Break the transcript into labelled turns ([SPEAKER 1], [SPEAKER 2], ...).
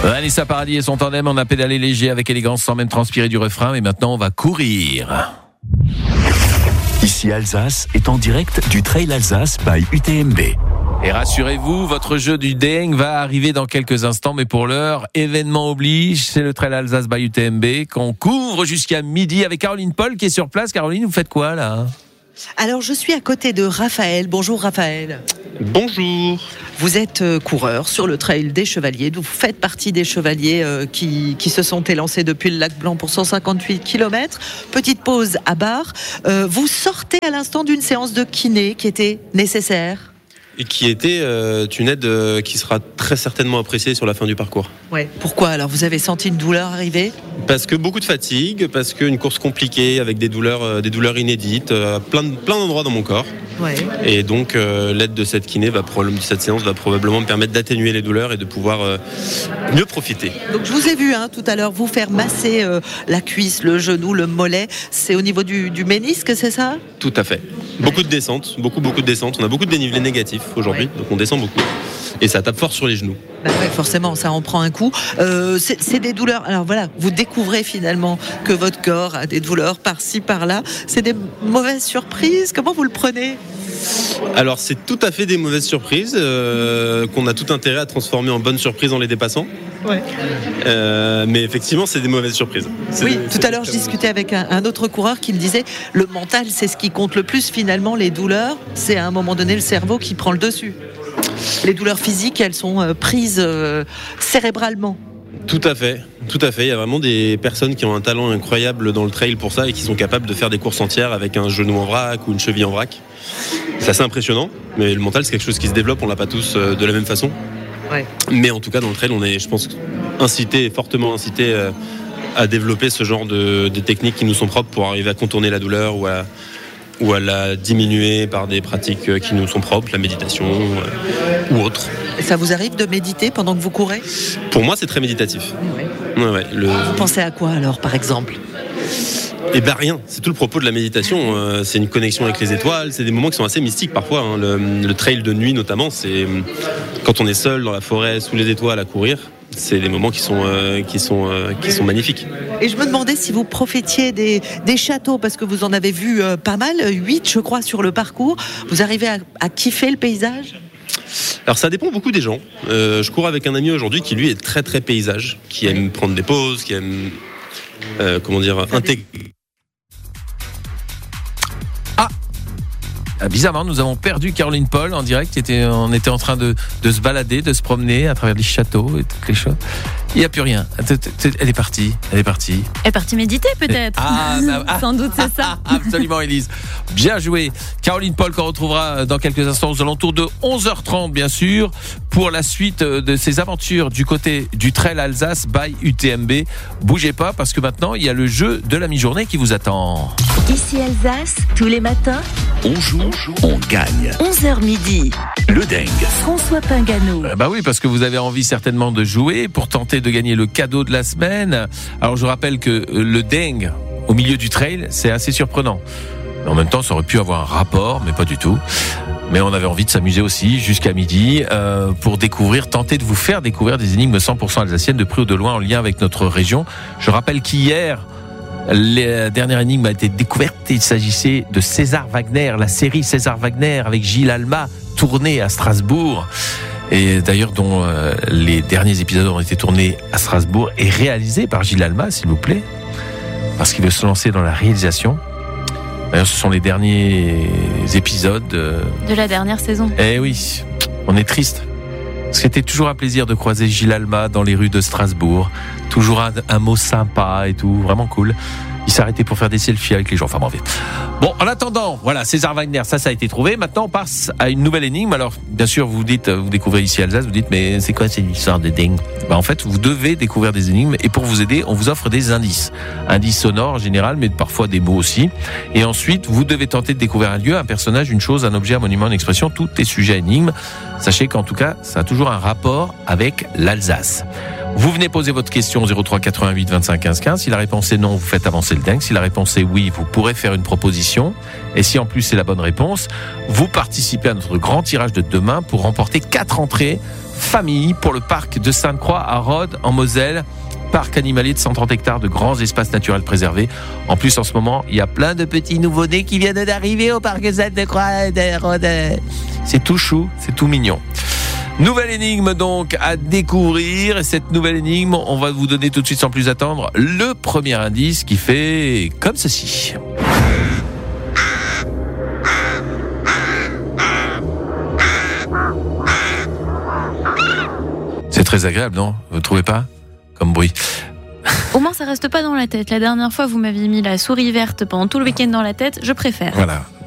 [SPEAKER 1] Vanessa Paradis et son tandem, on a pédalé léger avec élégance sans même transpirer du refrain, mais maintenant on va courir.
[SPEAKER 2] Ici Alsace est en direct du Trail Alsace by UTMB.
[SPEAKER 1] Et rassurez-vous, votre jeu du Deng va arriver dans quelques instants, mais pour l'heure, événement oblige, c'est le Trail Alsace by UTMB qu'on couvre jusqu'à midi avec Caroline Paul qui est sur place. Caroline, vous faites quoi là ?
[SPEAKER 3] Alors je suis à côté de Raphaël. Bonjour Raphaël.
[SPEAKER 4] Bonjour.
[SPEAKER 3] Vous êtes coureur sur le trail des Chevaliers. Vous faites partie des Chevaliers qui se sont élancés depuis le Lac Blanc pour 158 km. Petite pause à Bar. Vous sortez à l'instant d'une séance de kiné qui était nécessaire.
[SPEAKER 4] Et qui était une aide qui sera très certainement appréciée sur la fin du parcours.
[SPEAKER 3] Ouais. Pourquoi alors ? Vous avez senti une douleur arriver ?
[SPEAKER 4] Parce que beaucoup de fatigue, parce qu'une course compliquée avec des douleurs inédites, plein d'endroits dans mon corps.
[SPEAKER 3] Ouais.
[SPEAKER 4] Et donc l'aide de cette kiné, cette séance va probablement me permettre d'atténuer les douleurs et de pouvoir mieux profiter.
[SPEAKER 3] Donc je vous ai vu tout à l'heure vous faire masser la cuisse, le genou, le mollet. C'est au niveau du ménisque, c'est ça ?
[SPEAKER 4] Tout à fait. Beaucoup de descentes, beaucoup de descentes. On a beaucoup de dénivelé négatif aujourd'hui, donc on descend beaucoup. Et ça tape fort sur les genoux.
[SPEAKER 3] Ouais, forcément, ça en prend un coup. C'est des douleurs. Alors voilà, vous découvrez finalement que votre corps a des douleurs par-ci, par-là. C'est des mauvaises surprises. Comment vous le prenez ?
[SPEAKER 4] Alors c'est tout à fait des mauvaises surprises qu'on a tout intérêt à transformer en bonnes surprises en les dépassant.
[SPEAKER 3] Ouais.
[SPEAKER 4] Mais effectivement, c'est des mauvaises surprises.
[SPEAKER 3] Oui, tout à l'heure, je discutais avec un autre coureur qui me disait le mental, c'est ce qui compte le plus. Finalement, les douleurs, c'est à un moment donné le cerveau qui prend le dessus. Les douleurs physiques, elles sont prises cérébralement.
[SPEAKER 4] Tout à fait. Il y a vraiment des personnes qui ont un talent incroyable dans le trail pour ça et qui sont capables de faire des courses entières avec un genou en vrac ou une cheville en vrac. C'est assez impressionnant, mais le mental, c'est quelque chose qui se développe, on l'a pas tous de la même façon. Ouais. Mais en tout cas, dans le trail, on est, je pense, fortement incité à développer ce genre de techniques qui nous sont propres pour arriver à contourner la douleur ou à la diminuer par des pratiques qui nous sont propres, la méditation ou autre.
[SPEAKER 3] Et ça vous arrive de méditer pendant que vous courez ?
[SPEAKER 4] Pour moi, c'est très méditatif. Ouais.
[SPEAKER 3] Vous pensez à quoi alors, par exemple ?
[SPEAKER 4] Rien, c'est tout le propos de la méditation, c'est une connexion avec les étoiles, c'est des moments qui sont assez mystiques parfois, le trail de nuit notamment, c'est quand on est seul dans la forêt sous les étoiles à courir, c'est des moments qui sont magnifiques. Et
[SPEAKER 3] je me demandais si vous profitiez des châteaux, parce que vous en avez vu pas mal, 8 je crois sur le parcours, vous arrivez à kiffer le paysage ?
[SPEAKER 4] Alors ça dépend beaucoup des gens, je cours avec un ami aujourd'hui qui lui est très très paysage, qui aime prendre des pauses, qui aime intégrer.
[SPEAKER 1] Bizarrement, nous avons perdu Caroline Paul en direct. On était en train de se balader, de se promener à travers les châteaux et toutes les choses. Il n'y a plus rien. Elle est partie. Elle est partie
[SPEAKER 5] méditer peut-être. Sans doute c'est ça.
[SPEAKER 1] Absolument, Élise. Bien joué. Caroline Paul qu'on retrouvera dans quelques instants aux alentours de 11h30 bien sûr pour la suite de ses aventures du côté du Trail Alsace by UTMB. Bougez pas parce que maintenant il y a le jeu de la mi-journée qui vous attend.
[SPEAKER 6] Ici Alsace, tous les matins,
[SPEAKER 2] on joue, on gagne.
[SPEAKER 6] 11h midi.
[SPEAKER 2] Le Deng.
[SPEAKER 6] François Pingano.
[SPEAKER 1] Oui, parce que vous avez envie certainement de jouer pour tenter de gagner le cadeau de la semaine. Alors je rappelle que le Deng au milieu du trail, c'est assez surprenant. Mais en même temps, ça aurait pu avoir un rapport, mais pas du tout. Mais on avait envie de s'amuser aussi jusqu'à midi pour tenter de vous faire découvrir des énigmes 100% alsaciennes de près ou de loin en lien avec notre région. Je rappelle qu'hier, la dernière énigme a été découverte. Il s'agissait de César Wagner, la série César Wagner avec Gilles Alma, tournée à Strasbourg. Et d'ailleurs, dont les derniers épisodes ont été tournés à Strasbourg et réalisés par Gilles Alma, s'il vous plaît, parce qu'il veut se lancer dans la réalisation. D'ailleurs, ce sont les derniers épisodes
[SPEAKER 5] de la dernière saison.
[SPEAKER 1] Eh oui, on est triste. C'était toujours un plaisir de croiser Gilles Alma dans les rues de Strasbourg. Toujours un mot sympa et tout, vraiment cool. Il s'arrêtait pour faire des selfies avec les gens. Enfin bon, bon, en attendant, voilà, César Wagner, ça a été trouvé. Maintenant, on passe à une nouvelle énigme. Alors, bien sûr, vous découvrez ici Alsace, vous dites, mais c'est quoi cette histoire de dingue ? En fait, vous devez découvrir des énigmes et pour vous aider, on vous offre des indices. Indices sonores en général, mais parfois des mots aussi. Et ensuite, vous devez tenter de découvrir un lieu, un personnage, une chose, un objet, un monument, une expression. Tout est sujet à énigme. Sachez qu'en tout cas, ça a toujours un rapport avec l'Alsace. Vous venez poser votre question au 03 88 25 15 15. Si la réponse est non, vous faites avancer le dingue. Si la réponse est oui, vous pourrez faire une proposition. Et si en plus c'est la bonne réponse, vous participez à notre grand tirage de demain pour remporter 4 entrées famille pour le parc de Sainte-Croix à Rhodes, en Moselle. Parc animalier de 130 hectares de grands espaces naturels préservés. En plus, en ce moment, il y a plein de petits nouveau-nés qui viennent d'arriver au parc Sainte-Croix de Rhodes. C'est tout chou, c'est tout mignon. Nouvelle énigme donc à découvrir. Et cette nouvelle énigme, on va vous donner tout de suite sans plus attendre le premier indice qui fait comme ceci. C'est très agréable, non ? Vous ne trouvez pas ? Comme bruit.
[SPEAKER 5] Au moins, ça reste pas dans la tête. La dernière fois, vous m'aviez mis la souris verte pendant tout le week-end dans la tête. Je préfère.
[SPEAKER 1] Voilà.